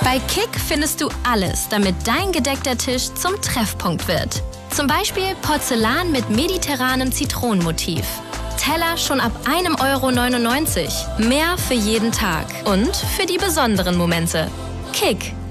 Bei Kick findest du alles, damit dein gedeckter Tisch zum Treffpunkt wird. Zum Beispiel Porzellan mit mediterranem Zitronenmotiv. Teller schon ab 1,99 €. Mehr für jeden Tag und für die besonderen Momente. Kick.